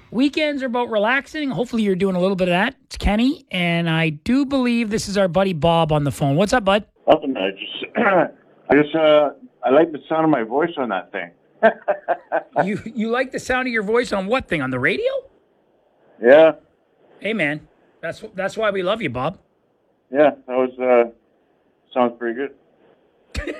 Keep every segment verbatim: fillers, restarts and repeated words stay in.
Weekends are about relaxing. Hopefully you're doing a little bit of that. It's Kenny, and I do believe this is our buddy Bob on the phone. What's up, bud? Nothing. I just, I just, uh, I like the sound of my voice on that thing. you you like the sound of your voice on what thing? On the radio? Yeah. Hey, man. That's that's why we love you, Bob. Yeah, that was, uh, sounds pretty good.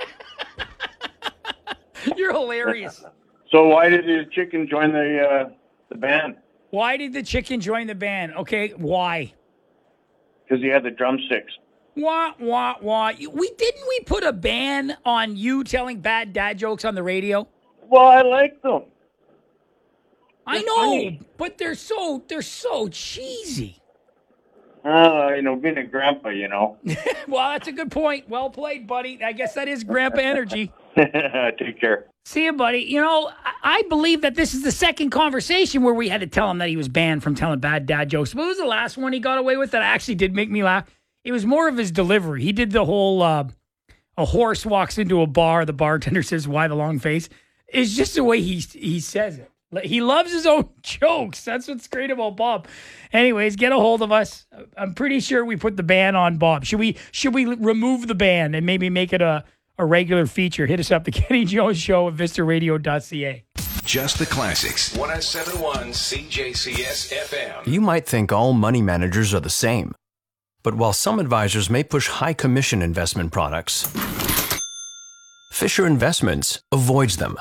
You're hilarious. So why did the chicken join the uh, the band? Why did the chicken join the band? Okay, why? Because he had the drumsticks. Wah, wah, wah. We didn't we put a ban on you telling bad dad jokes on the radio? Well, I like them. I They're know, funny. but they're so they're so cheesy. Uh, you know, being a grandpa, you know. Well, that's a good point. Well played, buddy. I guess that is grandpa energy. Take care. See you, buddy. You know, I I believe that this is the second conversation where we had to tell him that he was banned from telling bad dad jokes. What was the last one he got away with that actually did make me laugh? It was more of his delivery. He did the whole, uh, a horse walks into a bar, the bartender says, why the long face? It's just the way he he says it. Like, he loves his own jokes. That's what's great about Bob. Anyways, get a hold of us. I'm pretty sure we put the ban on Bob. Should we should we remove the ban and maybe make it a, a regular feature? Hit us up, the Kenny Jones Show at vista radio dot c a. Just the classics. one oh seven point one C J C S F M. You might think all money managers are the same. But while some advisors may push high commission investment products, Fisher Investments avoids them.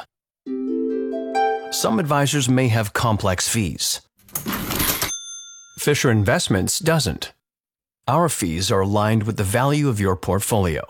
Some advisors may have complex fees. Fisher Investments doesn't. Our fees are aligned with the value of your portfolio.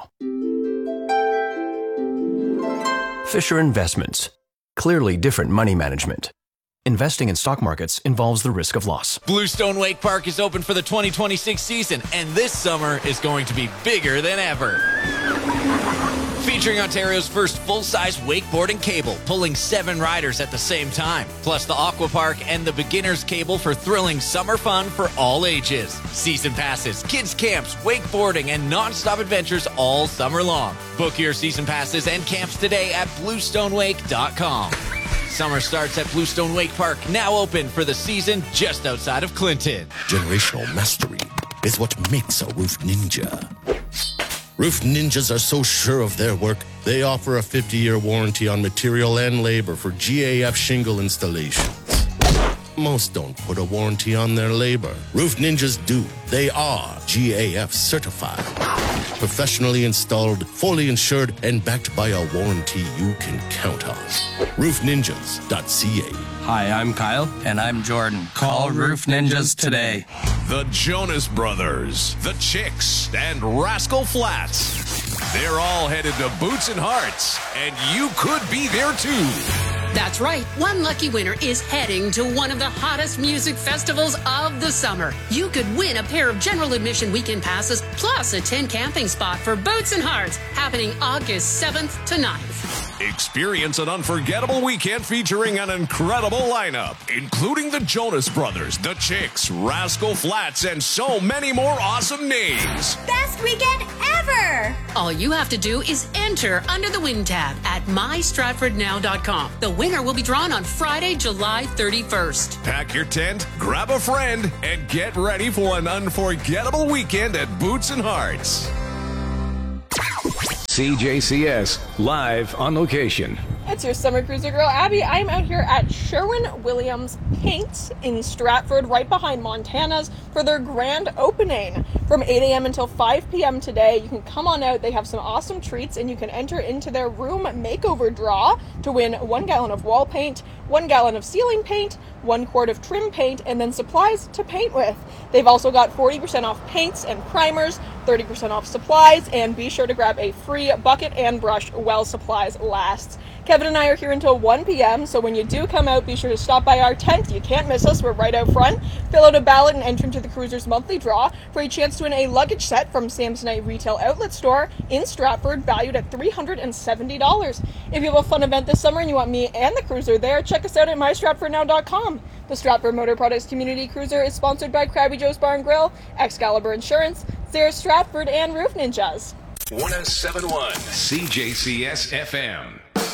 Fisher Investments. Clearly different money management. Investing in stock markets involves the risk of loss. Bluestone Wake Park is open for the twenty twenty-six season, and this summer is going to be bigger than ever. Featuring Ontario's first full-size wakeboarding cable, pulling seven riders at the same time, plus the Aqua Park and the beginner's cable for thrilling summer fun for all ages. Season passes, kids camps, wakeboarding, and non-stop adventures all summer long. Book your season passes and camps today at bluestone wake dot com. Summer starts at Bluestone Wake Park, now open for the season just outside of Clinton. Generational mastery is what makes a roof ninja. Roof ninjas are so sure of their work, they offer a fifty-year warranty on material and labor for G A F shingle installations. Most don't put a warranty on their labor. Roof ninjas do. They are G A F certified. Professionally installed, fully insured, and backed by a warranty you can count on. roof ninjas dot c a. Hi, I'm Kyle. And I'm Jordan. Call Roof Ninjas today. The Jonas Brothers, The Chicks, and Rascal Flatts. They're all headed to Boots and Hearts, and you could be there too. That's right. One lucky winner is heading to one of the hottest music festivals of the summer. You could win a pair of general admission weekend passes plus a tent camping spot for Boots and Hearts, happening August seventh to ninth. Experience an unforgettable weekend featuring an incredible lineup, including the Jonas Brothers, The Chicks, Rascal Flatts, and so many more awesome names. Best weekend ever! All you have to do is enter under the Win tab at my stratford now dot com. The winner will be drawn on Friday, July thirty-first. Pack your tent, grab a friend, and get ready for an unforgettable weekend at Boots and Hearts. C J C S, live on location. It's your summer cruiser girl, Abby. I'm out here at Sherwin-Williams Paint in Stratford, right behind Montana's, for their grand opening. From eight a.m. until five p.m. today, you can come on out. They have some awesome treats, and you can enter into their room makeover draw to win one gallon of wall paint, one gallon of ceiling paint, one quart of trim paint, and then supplies to paint with. They've also got forty percent off paints and primers, thirty percent off supplies, and be sure to grab a free bucket and brush while supplies last. Kevin and I are here until one p.m., so when you do come out, be sure to stop by our tent. You can't miss us. We're right out front. Fill out a ballot and enter into the Cruisers monthly draw for a chance to win a luggage set from Samsonite Retail Outlet Store in Stratford, valued at three hundred seventy dollars. If you have a fun event this summer and you want me and the Cruiser there, check us out at my stratford now dot com. The Stratford Motor Products Community Cruiser is sponsored by Krabby Joe's Bar and Grill, Excalibur Insurance, Zara Stratford, and Roof Ninjas. one oh seven point one C J C S F M.